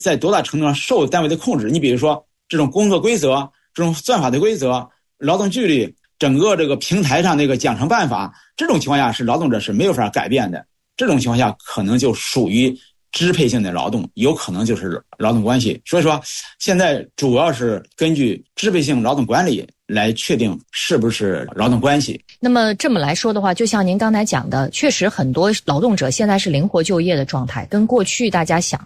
在多大程度上受单位的控制。你比如说这种工作规则、这种算法的规则、劳动纪律，整个这个平台上那个奖惩办法，这种情况下是劳动者是没有法改变的。这种情况下可能就属于支配性的劳动，有可能就是劳动关系。所以说现在主要是根据支配性劳动管理来确定是不是劳动关系。 那么这么来说的话，就像您刚才讲的，确实很多劳动者现在是灵活就业的状态，跟过去大家想